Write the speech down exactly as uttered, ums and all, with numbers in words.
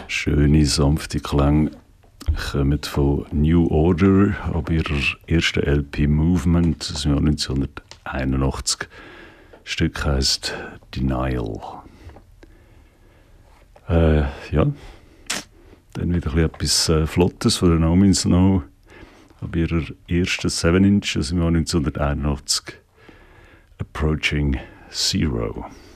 Schöne, sanfte Klänge kommen von New Order ab ihrer ersten L P Movement aus dem Jahr neunzehnhunderteinundachtzig. Das Stück heisst Denial. Äh, ja, dann wieder etwas äh, Flottes von der Naomi Snow ab ihrer ersten seven inch aus dem Jahr neunzehnhunderteinundachtzig. Approaching Zero.